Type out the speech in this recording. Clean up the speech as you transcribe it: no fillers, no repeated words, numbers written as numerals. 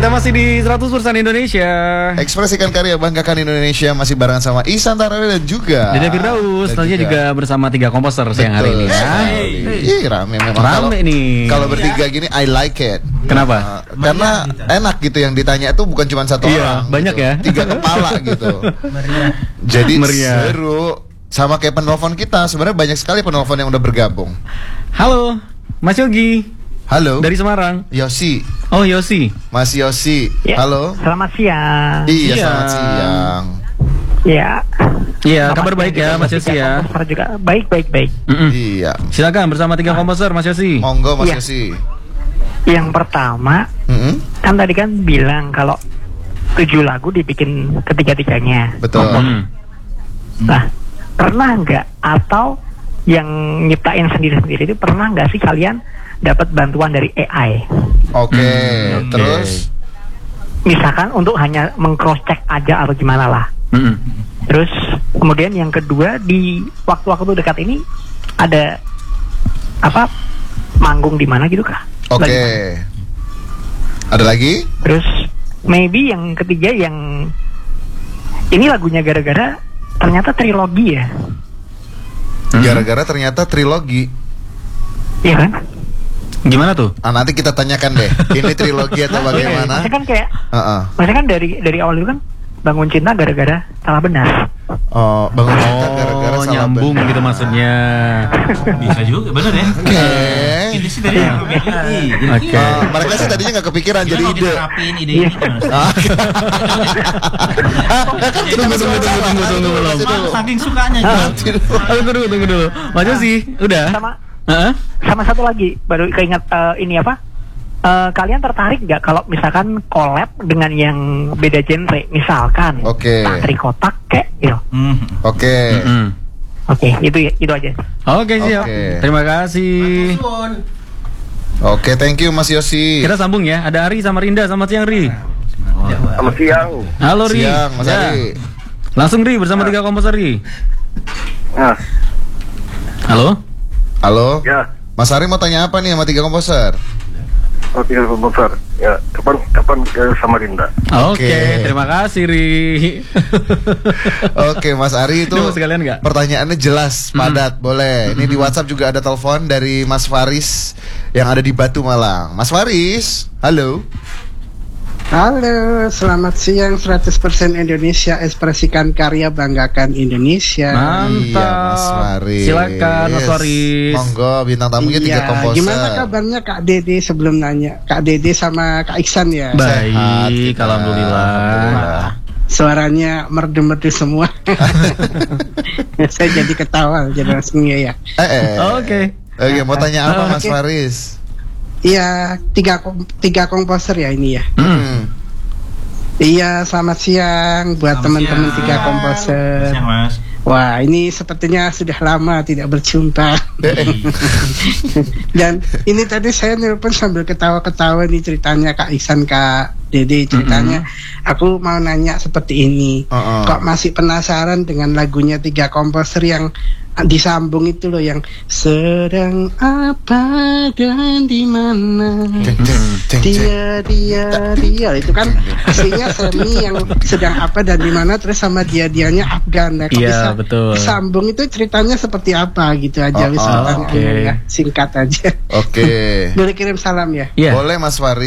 Kita masih di 100% Indonesia. Ekspresikan karya, banggakan Indonesia. Masih barengan sama Ihsan Tarawi dan juga Dede Firdaus. Tentunya juga bersama 3 komposer siang hari ini ya. Ih, rame memang. Rame nih. Kalau bertiga gini I like it. Kenapa? Karena enak gitu, yang ditanya itu bukan cuma satu orang. Banyak gitu. ya. 3 kepala gitu. Jadi seru. Sama kayak penelpon kita. Sebenarnya banyak sekali penelpon yang udah bergabung. Halo, Mas Yogi. Halo. Dari Semarang. Yosi. Oh, Yosi. Mas Yosi. Ya, halo. Selamat siang. Iya, selamat siang. Iya. Iya, kabar baik ya Mas Yosi ya. Juga baik. Iya. Silakan bersama 3 komposer Mas Yosi. Monggo Mas Iya. Yosi. Yang pertama, kan tadi kan bilang kalau 7 lagu dibikin ketiga-tiganya. Betul. Nah, pernah nggak atau yang nyiptain sendiri-sendiri itu pernah nggak sih kalian dapat bantuan dari AI? Oke. Terus Misalkan untuk hanya meng-cross check aja atau gimana lah. Terus kemudian yang kedua, di waktu-waktu dekat ini ada apa, manggung di mana gitu kah? Oke. Ada lagi? Terus maybe yang ketiga, yang ini lagunya gara-gara ternyata trilogi ya. Gara-gara ternyata trilogi. Iya kan? Gimana tuh? Nanti kita tanyakan deh. Ini trilogi atau bagaimana? Maksudnya kan kayak maksudnya kan dari awal itu kan bangun cinta gara-gara salah benar. Oh, bangun cinta gara-gara salah nyambung benar. gitu maksudnya. Bisa juga, bener ya. Oke. Ini sih tadi yang Oke. Mereka sih tadinya nggak kepikiran jadi ide. Terapin ide ini kan. Tunggu. Saking sukanya gitu. Tunggu dulu. Mas Yosi, udah? Sama satu lagi, baru keinget ini apa? Kalian tertarik nggak kalau misalkan collab dengan yang beda genre, misalkan Tantri Kotak kayak gitu? Oke, itu aja. Oke, siap. Terima kasih. Oke, thank you Mas Yosi. Kita sambung ya. Ada Ari sama Rinda. Selamat siang, Ri. Selamat siang. Halo, Ri. Siang, Mas Ari. Langsung Ri bersama 3 komposer, Ri. Halo. Halo. Ya. Mas Ari mau tanya apa nih sama 3 komposer? Oh, 3 komposer. Ya, kapan ke Samarinda? Oke, terima kasih, Ri. Oke, Mas Ari itu sekalian nggak? Pertanyaannya jelas, padat, boleh. Ini di WhatsApp juga ada telepon dari Mas Faris yang ada di Batu Malang. Mas Faris, halo. Halo, selamat siang. 100% Indonesia, ekspresikan karya, banggakan Indonesia. Mantap. Iya, Mas Faris. Silakan Mas Faris. Monggo, bintang tamunya 3 komposer. Gimana kabarnya Kak Dede sebelum nanya? Kak Dede sama Kak Ihsan ya? Baik, alhamdulillah. Suaranya merdu-merdu semua. Saya jadi ketawa, jadi langsung ya. Oke, mau tanya apa Mas Faris? Iya, 3 komposer ya ini ya. Iya, selamat siang buat teman-teman 3 komposer. Siang, Mas. Wah, ini sepertinya sudah lama tidak berjumpa. Dan ini tadi saya nelpon sambil ketawa-ketawa nih ceritanya Kak Ihsan, Kak Dede ceritanya. Aku mau nanya seperti ini. Kok masih penasaran dengan lagunya 3 komposer yang disambung itu loh, yang sedang apa dan di mana dia itu kan aslinya Semi yang sedang apa dan di mana, terus sama dianya Afgan. Nah, kok bisa disambung itu ceritanya seperti apa gitu aja. Singkat aja. Oke. Boleh kirim salam ya? Boleh Mas Faris.